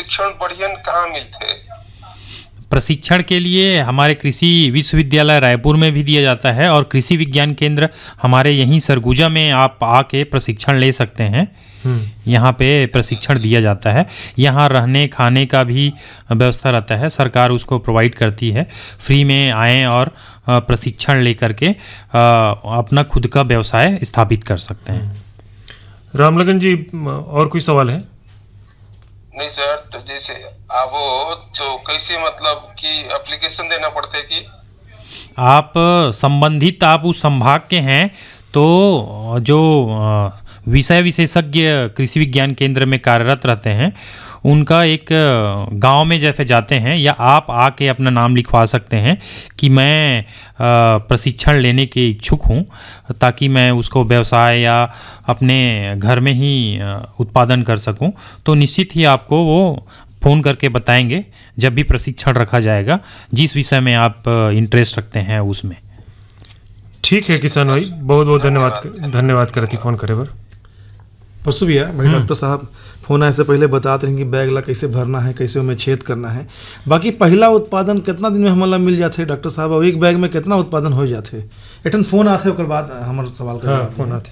प्रशिक्षण बढ़िया कहाँ मिलते? प्रशिक्षण के लिए हमारे कृषि विश्वविद्यालय रायपुर में भी दिया जाता है और कृषि विज्ञान केंद्र हमारे यहीं सरगुजा में आप आके प्रशिक्षण ले सकते हैं। यहाँ पे प्रशिक्षण दिया जाता है। यहाँ रहने खाने का भी व्यवस्था रहता है, सरकार उसको प्रोवाइड करती है। फ्री में आएँ और प्रशिक्षण लेकर के अपना खुद का व्यवसाय स्थापित कर सकते हैं। रामलगन जी, और कोई सवाल है? नहीं सर, तो जैसे आवो तो कैसे मतलब कि एप्लीकेशन देना पड़ता है कि आप संबंधित आप उस संभाग के हैं तो जो विषय विशेषज्ञ कृषि विज्ञान केंद्र में कार्यरत रहते हैं उनका एक गांव में जैसे जाते हैं या आप आके अपना नाम लिखवा सकते हैं कि मैं प्रशिक्षण लेने के इच्छुक हूं, ताकि मैं उसको व्यवसाय या अपने घर में ही उत्पादन कर सकूं। तो निश्चित ही आपको वो फ़ोन करके बताएंगे जब भी प्रशिक्षण रखा जाएगा, जिस विषय में आप इंटरेस्ट रखते हैं उसमें। ठीक है किसान भाई, बहुत बहुत धन्यवाद करती फ़ोन करे बर। परसों भैया भाई डॉक्टर साहब फोन आए से पहले बताते हैं कि बैग ला कैसे भरना है, कैसे उमें छेद करना है। बाकी पहला उत्पादन कितना दिन में हमारा मिल जाते है डॉक्टर साहब, और एक बैग में कितना उत्पादन हो जाते? एक फोन आते ओकर बाद हमारे सवाल का फोन आते।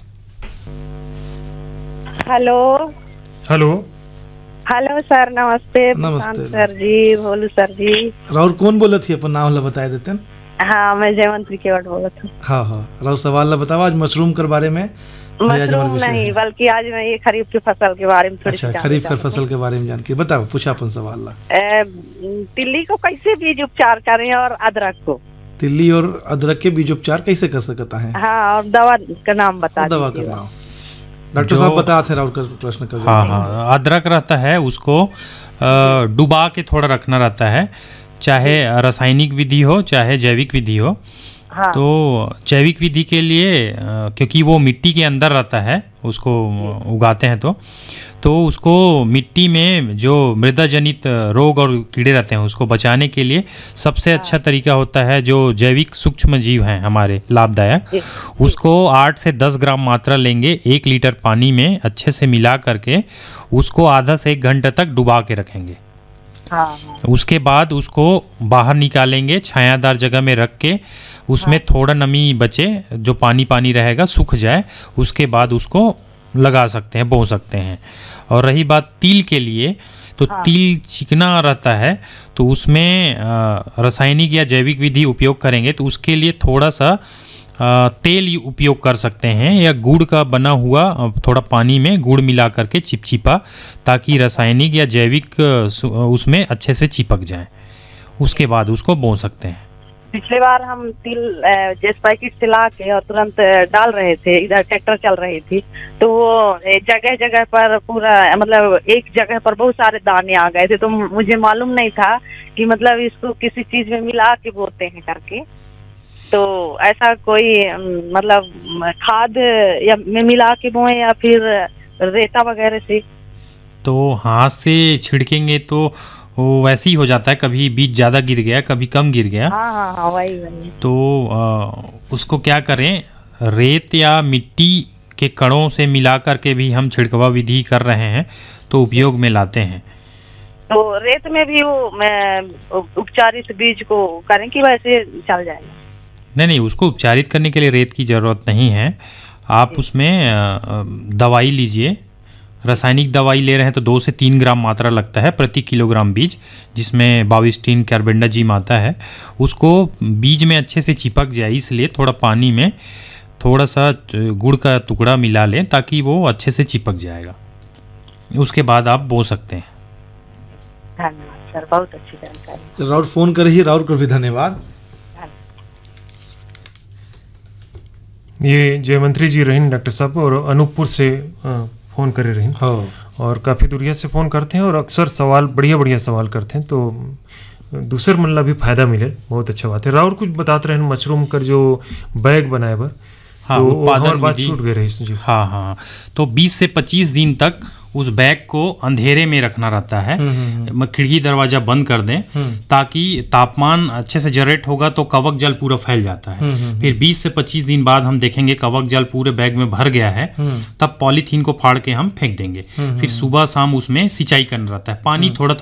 हेलो हेलो हेलो सर, नमस्ते। नमस्ते सर जी, भोलू सर जी। राउर कौन बोले थी, अपन नाम ला बता देते हैं? हाँ, मैं जयवंती केवट बोला था। हाँ हाँ, राउर सवाल ला बताओ आज मशरूम के बारे में। मशरूम नहीं, बल्कि आज मैं ये खरीफ की फसल के बारे में थोड़ी। अच्छा, खरीफ की फसल के बारे में जान के बताओ, पूछा अपन सवाल ला। तिल्ली को कैसे बीज उपचार करें और अदरक को? तिल्ली और अदरक के बीज उपचार कैसे कर सकता है? हाँ, और दवा का नाम बता दवा का नाम डॉक्टर साहब बताते हैं। राउर का प्रश्न का हाँ हाँ, अदरक रहता है उसको डुबा के थोड़ा रखना रहता है, चाहे रासायनिक विधि हो चाहे जैविक विधि हो। हाँ। तो जैविक विधि के लिए क्योंकि वो मिट्टी के अंदर रहता है, उसको उगाते हैं तो उसको मिट्टी में जो मृदा जनित रोग और कीड़े रहते हैं उसको बचाने के लिए सबसे अच्छा तरीका होता है जो जैविक सूक्ष्म जीव हैं हमारे लाभदायक, उसको 8 से 10 ग्राम मात्रा लेंगे, 1 लीटर पानी में अच्छे से मिला करके उसको आधा से 1 घंटे तक डुबा के रखेंगे। उसके बाद उसको बाहर निकालेंगे, छायादार जगह में रख के उसमें थोड़ा नमी बचे, जो पानी पानी रहेगा सूख जाए, उसके बाद उसको लगा सकते हैं, बो सकते हैं। और रही बात तिल के लिए, तो तिल चिकना रहता है तो उसमें रासायनिक या जैविक विधि उपयोग करेंगे तो उसके लिए थोड़ा सा तेल उपयोग कर सकते हैं या गुड़ का बना हुआ थोड़ा पानी में गुड़ मिला करके चिपचिपा, ताकि रासायनिक या जैविक उसमें अच्छे से चिपक जाए। उसके बाद उसको बो सकते हैं। पिछले बार हम तिल जिस पैकेट से ला के और तुरंत डाल रहे थे, इधर ट्रैक्टर चल रही थी, तो वो जगह जगह पर पूरा मतलब एक जगह पर बहुत सारे दाने आ गए थे। तो मुझे मालूम नहीं था कि मतलब इसको किसी चीज में मिला के बोते हैं करके। तो ऐसा कोई मतलब खाद या में मिला के बोए या फिर रेता वगैरह से? तो हाथ से छिड़केंगे तो वो वैसे ही हो जाता है, कभी बीज ज़्यादा गिर गया कभी कम गिर गया। हाँ, वही। तो उसको क्या करें, रेत या मिट्टी के कणों से मिला करके भी हम छिड़कवा विधि कर रहे हैं तो उपयोग में लाते हैं। तो रेत में भी वो उपचारित बीज को करें कि वैसे चल जाएगा? नहीं, उसको उपचारित करने के लिए रेत की ज़रूरत नहीं है। आप उसमें दवाई लीजिए, रासायनिक दवाई ले रहे हैं तो 2 से 3 ग्राम मात्रा लगता है प्रति किलोग्राम बीज, जिसमें बाविस्टीन कार्बेंडाजिम आता है। उसको बीज में अच्छे से चिपक जाए, इसलिए थोड़ा पानी में थोड़ा सा गुड़ का टुकड़ा मिला लें ताकि वो अच्छे से चिपक जाएगा। उसके बाद आप बो सकते हैं। धन्यवाद सर, बहुत अच्छी जानकारी। राउर फोन कर ही, राउर को भी धन्यवाद। ये जयमंत्री जी रहीन डॉक्टर साहब, और अनूपपुर से फ़ोन करे रहीन। हाँ, और काफ़ी दूरिया से फ़ोन करते हैं और अक्सर सवाल बढ़िया सवाल करते हैं, तो दूसर मन ला भी फायदा मिले, बहुत अच्छा बात है। राउर कुछ बताते रहे मशरूम कर जो बैग बनाए बर, हाँ, तो उत्पादन बात छूट गई रही जी। हाँ, तो 20 से 25 दिन तक उस बैग को अंधेरे में रखना रहता है। खिड़की दरवाजा बंद कर दें ताकि तापमान अच्छे से जनरेट होगा तो कवक जल पूरा फैल जाता है। फिर 20 से 25 दिन बाद हम देखेंगे कवक जल पूरे बैग में भर गया है, तब पॉलीथीन को फाड़ के हम फेंक देंगे। फिर सुबह शाम उसमें सिंचाई करना रहता है, पानी थोड़ा